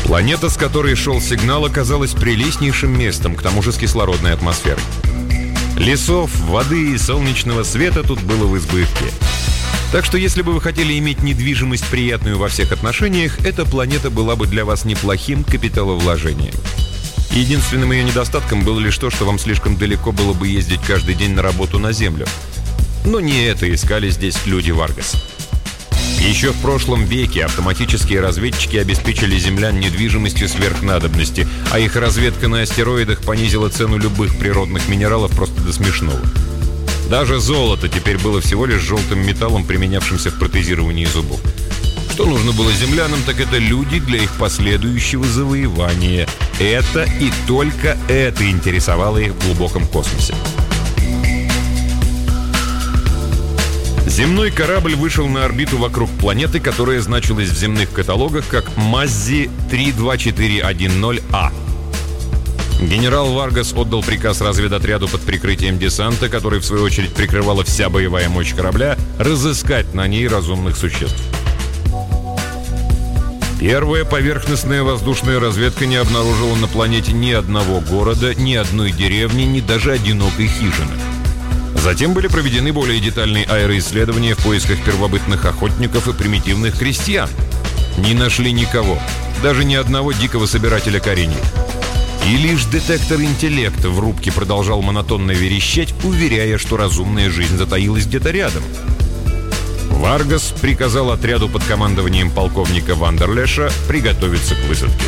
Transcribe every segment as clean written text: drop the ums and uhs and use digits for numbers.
Планета, с которой шел сигнал, оказалась прелестнейшим местом, к тому же с кислородной атмосферой. Лесов, воды и солнечного света тут было в избытке. Так что если бы вы хотели иметь недвижимость, приятную во всех отношениях, эта планета была бы для вас неплохим капиталовложением. Единственным ее недостатком было лишь то, что вам слишком далеко было бы ездить каждый день на работу на Землю. Но не это искали здесь люди Варгас. Еще в прошлом веке автоматические разведчики обеспечили землян недвижимостью сверхнадобности, а их разведка на астероидах понизила цену любых природных минералов просто до смешного. Даже золото теперь было всего лишь желтым металлом, применявшимся в протезировании зубов. Что нужно было землянам, так это люди для их последующего завоевания. Это и только это интересовало их в глубоком космосе. Земной корабль вышел на орбиту вокруг планеты, которая значилась в земных каталогах как Маззи 32410А. Генерал Варгас отдал приказ разведотряду под прикрытием десанта, который в свою очередь прикрывала вся боевая мощь корабля, разыскать на ней разумных существ. Первая поверхностная воздушная разведка не обнаружила на планете ни одного города, ни одной деревни, ни даже одинокой хижины. Затем были проведены более детальные аэроисследования в поисках первобытных охотников и примитивных крестьян. Не нашли никого, даже ни одного дикого собирателя кореньев. И лишь детектор интеллекта в рубке продолжал монотонно верещать, уверяя, что разумная жизнь затаилась где-то рядом. Варгас приказал отряду под командованием полковника Вандерлеша приготовиться к высадке.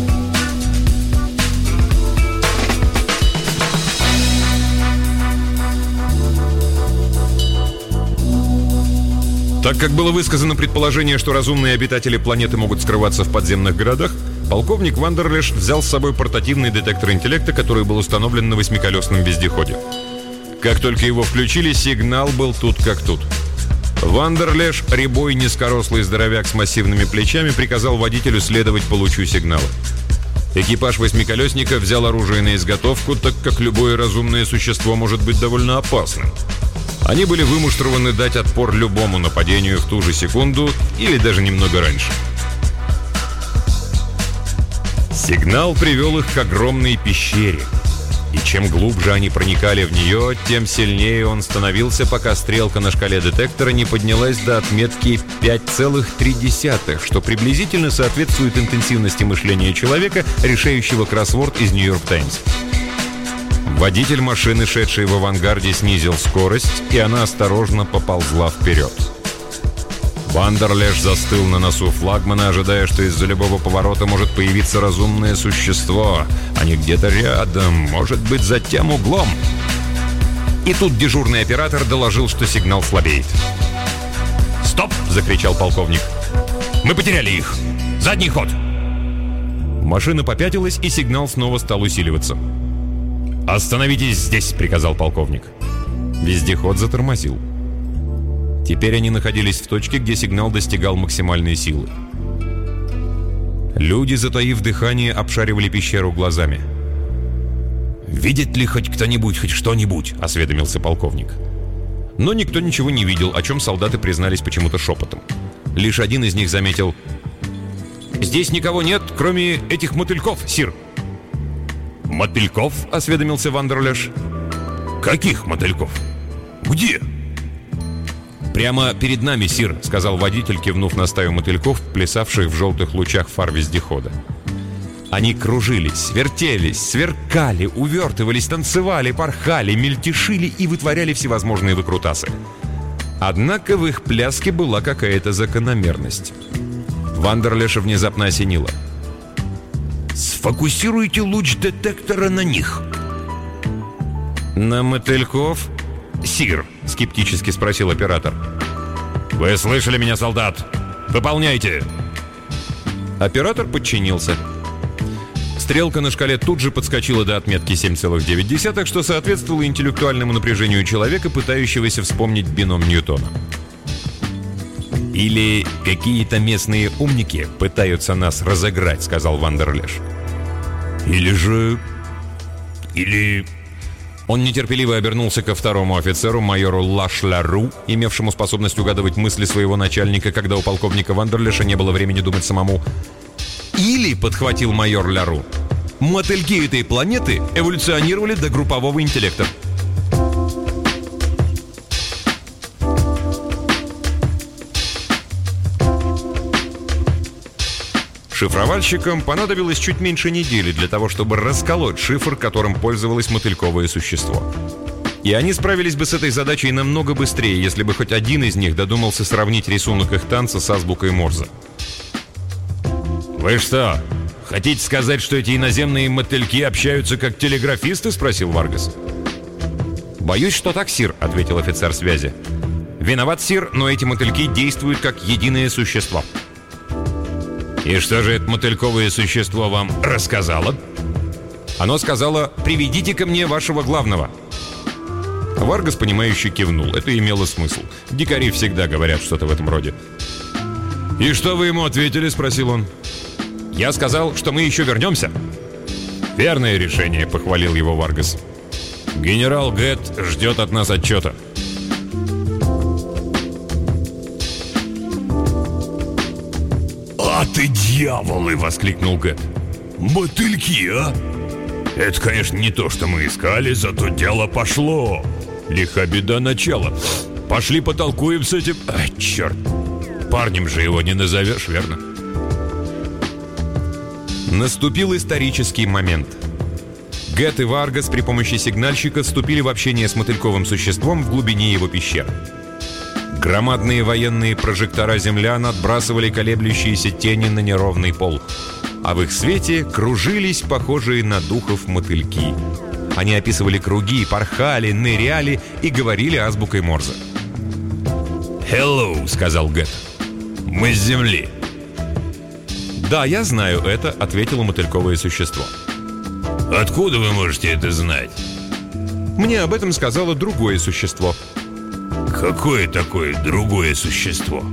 Так как было высказано предположение, что разумные обитатели планеты могут скрываться в подземных городах, полковник Вандерлеш взял с собой портативный детектор интеллекта, который был установлен на восьмиколесном вездеходе. Как только его включили, сигнал был тут как тут. Вандерлеш, рябой низкорослый здоровяк с массивными плечами, приказал водителю следовать по лучу сигнала. Экипаж восьмиколесника взял оружие на изготовку, так как любое разумное существо может быть довольно опасным. Они были вымуштрованы дать отпор любому нападению в ту же секунду или даже немного раньше. Сигнал привел их к огромной пещере. И чем глубже они проникали в нее, тем сильнее он становился, пока стрелка на шкале детектора не поднялась до отметки 5,3, что приблизительно соответствует интенсивности мышления человека, решающего кроссворд из «Нью-Йорк Таймс». Водитель машины, шедший в авангарде, снизил скорость, и она осторожно поползла вперед. Вандерлеш застыл на носу флагмана, ожидая, что из-за любого поворота может появиться разумное существо. Они где-то рядом, может быть, за тем углом. И тут дежурный оператор доложил, что сигнал слабеет. «Стоп!» — закричал полковник. «Мы потеряли их! Задний ход!» Машина попятилась, и сигнал снова стал усиливаться. «Остановитесь здесь!» — приказал полковник. Вездеход затормозил. Теперь они находились в точке, где сигнал достигал максимальной силы. Люди, затаив дыхание, обшаривали пещеру глазами. «Видит ли хоть кто-нибудь, хоть что-нибудь?» — осведомился полковник. Но никто ничего не видел, о чем солдаты признались почему-то шепотом. Лишь один из них заметил: «Здесь никого нет, кроме этих мотыльков, сир». «Мотыльков?» — осведомился Вандерлеш. «Каких мотыльков? Где?» «Прямо перед нами, сир», — сказал водитель, кивнув на стаю мотыльков, плясавших в желтых лучах фар вездехода. Они кружились, вертелись, сверкали, увертывались, танцевали, порхали, мельтешили и вытворяли всевозможные выкрутасы. Однако в их пляске была какая-то закономерность. Вандерлеша внезапно осенило. «Сфокусируйте луч детектора на них». «На мотыльков, сир?» — скептически спросил оператор. «Вы слышали меня, солдат? Выполняйте!» Оператор подчинился. Стрелка на шкале тут же подскочила до отметки 7,9, что соответствовало интеллектуальному напряжению человека, пытающегося вспомнить бином Ньютона. «Или какие-то местные умники пытаются нас разыграть», — сказал Вандерлеш. «Или...» Он нетерпеливо обернулся ко второму офицеру, майору Лашляру, имевшему способность угадывать мысли своего начальника, когда у полковника Вандерлеша не было времени думать самому. Или, подхватил майор Ляру, мотыльки этой планеты эволюционировали до группового интеллекта. Шифровальщикам понадобилось чуть меньше недели для того, чтобы расколоть шифр, которым пользовалось мотыльковое существо. И они справились бы с этой задачей намного быстрее, если бы хоть один из них додумался сравнить рисунок их танца с азбукой Морзе. «Вы что, хотите сказать, что эти иноземные мотыльки общаются как телеграфисты?» — спросил Варгас. «Боюсь, что так, сир», — ответил офицер связи. «Виноват, сир, но эти мотыльки действуют как единое существо». «И что же это мотыльковое существо вам рассказало?» «Оно сказало: приведите ко мне вашего главного». Варгас, понимающе кивнул. Это имело смысл. Дикари всегда говорят что-то в этом роде. «И что вы ему ответили?» — спросил он. «Я сказал, что мы еще вернемся». «Верное решение», — похвалил его Варгас. «Генерал Гэт ждет от нас отчета». «А ты дьяволы!» — воскликнул Гэт. «Мотыльки, а? Это, конечно, не то, что мы искали, зато дело пошло. Лиха беда начала. Пошли потолкуем с этим... Ай, черт! Парнем же его не назовешь, верно?» Наступил исторический момент. Гэт и Варгас при помощи сигнальщика вступили в общение с мотыльковым существом в глубине его пещеры. Громадные военные прожектора землян отбрасывали колеблющиеся тени на неровный пол, а в их свете кружились похожие на духов мотыльки. Они описывали круги, порхали, ныряли и говорили азбукой Морзе. «Hello», — сказал Гэт. «Мы с Земли». «Да, я знаю это», — ответило мотыльковое существо. «Откуда вы можете это знать?» «Мне об этом сказало другое существо». «Какое такое другое существо?»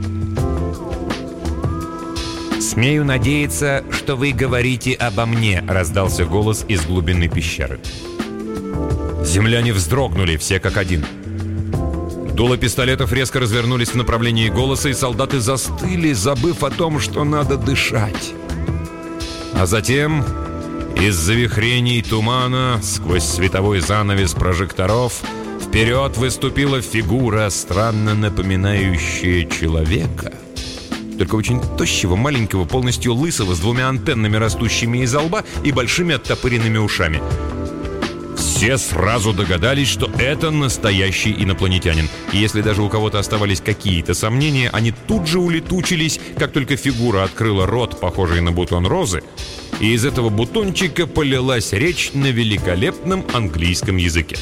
«Смею надеяться, что вы говорите обо мне», — раздался голос из глубины пещеры. Земляне вздрогнули, все как один. Дула пистолетов резко развернулись в направлении голоса, и солдаты застыли, забыв о том, что надо дышать. А затем из завихрений тумана, сквозь световой занавес прожекторов, вперед выступила фигура, странно напоминающая человека. Только очень тощего, маленького, полностью лысого, с двумя антеннами, растущими из лба, и большими оттопыренными ушами. Все сразу догадались, что это настоящий инопланетянин. И если даже у кого-то оставались какие-то сомнения, они тут же улетучились, как только фигура открыла рот, похожий на бутон розы, и из этого бутончика полилась речь на великолепном английском языке.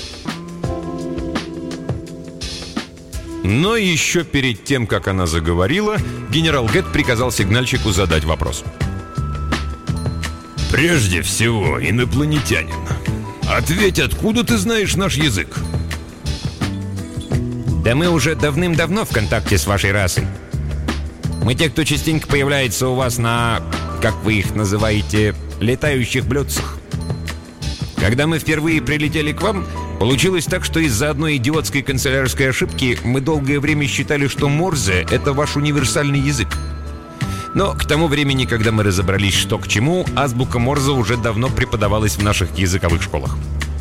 Но еще перед тем, как она заговорила, генерал Гэт приказал сигнальщику задать вопрос. «Прежде всего, инопланетянин, ответь, откуда ты знаешь наш язык?» «Да мы уже давным-давно в контакте с вашей расой. Мы те, кто частенько появляется у вас на, как вы их называете, летающих блюдцах. Когда мы впервые прилетели к вам, получилось так, что из-за одной идиотской канцелярской ошибки мы долгое время считали, что Морзе — это ваш универсальный язык. Но к тому времени, когда мы разобрались, что к чему, азбука Морзе уже давно преподавалась в наших языковых школах».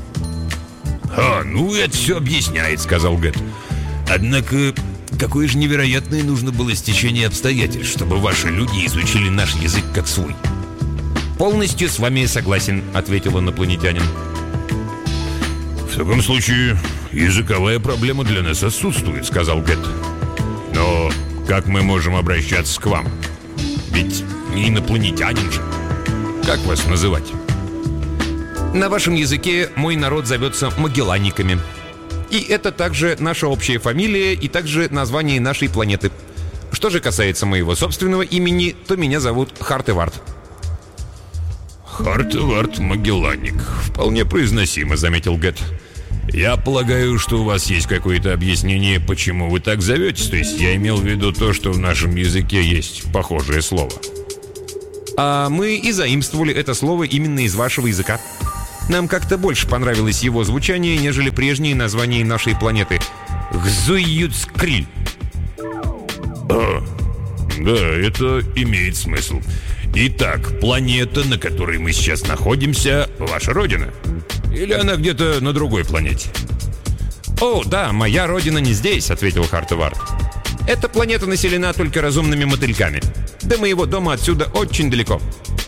«Ну это все объясняет», — сказал Гэт. «Однако, какое же невероятное нужно было стечение обстоятельств, чтобы ваши люди изучили наш язык как свой». «Полностью с вами согласен», — ответил инопланетянин. «В таком случае, языковая проблема для нас отсутствует», — сказал Гэт. «Но как мы можем обращаться к вам? Ведь не инопланетянин же. Как вас называть?» «На вашем языке мой народ зовется магелланниками. И это также наша общая фамилия и также название нашей планеты. Что же касается моего собственного имени, то меня зовут Хартевард». «Хартевард Магелланник. Вполне произносимо», — заметил Гэт. «Я полагаю, что у вас есть какое-то объяснение, почему вы так зоветесь. То есть я имел в виду то, что в нашем языке есть похожее слово». «А мы и заимствовали это слово именно из вашего языка. Нам как-то больше понравилось его звучание, нежели прежние названия нашей планеты. Гзуйюцкриль». Да, это имеет смысл. Итак, планета, на которой мы сейчас находимся, ваша родина? Или она где-то на другой планете? «О, да, моя родина не здесь», — ответил Хартевард. «Эта планета населена только разумными мотыльками. До моего дома отсюда очень далеко».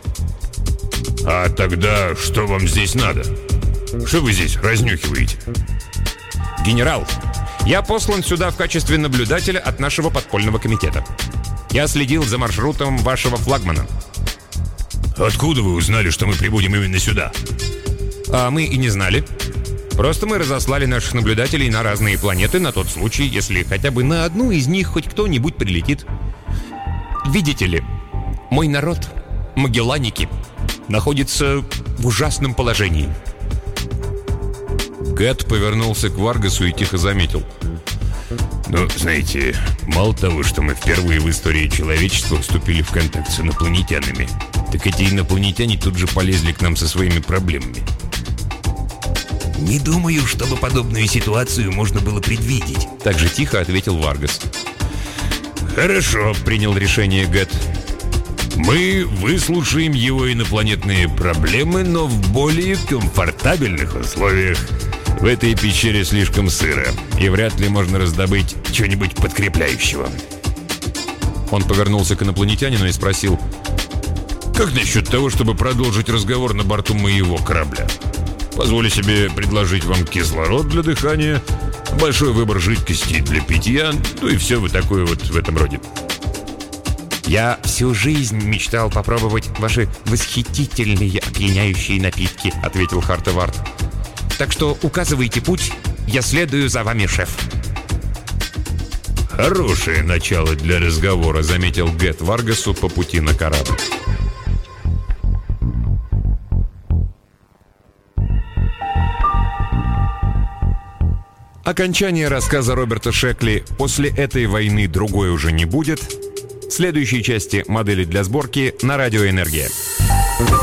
А тогда что вам здесь надо? Что вы здесь разнюхиваете? «Генерал, я послан сюда в качестве наблюдателя от нашего подпольного комитета. Я следил за маршрутом вашего флагмана». Откуда вы узнали, что мы прибудем именно сюда? А мы и не знали. Просто мы разослали наших наблюдателей на разные планеты на тот случай, если хотя бы на одну из них хоть кто-нибудь прилетит. Видите ли, мой народ, магелланики, находится в ужасном положении. Гэт повернулся к Варгасу и тихо заметил. Ну, знаете, мало того, что мы впервые в истории человечества вступили в контакт с инопланетянами, так эти инопланетяне тут же полезли к нам со своими проблемами. «Не думаю, чтобы подобную ситуацию можно было предвидеть», — так же тихо ответил Варгас. «Хорошо», — принял решение Гэт. «Мы выслушаем его инопланетные проблемы, но в более комфортабельных условиях. В этой пещере слишком сыро, и вряд ли можно раздобыть чего-нибудь подкрепляющего». Он повернулся к инопланетянину и спросил: «Как насчет того, чтобы продолжить разговор на борту моего корабля? Позволю себе предложить вам кислород для дыхания, большой выбор жидкостей для питья, ну и все вот такое вот в этом роде». «Я всю жизнь мечтал попробовать ваши восхитительные опьяняющие напитки», — ответил Хартевард. «Так что указывайте путь, я следую за вами, шеф». «Хорошее начало для разговора», — заметил Гэт Варгасу по пути на корабль. Окончание рассказа Роберта Шекли «После этой войны другой уже не будет» в следующей части «Модели для сборки» на Радио Энергия.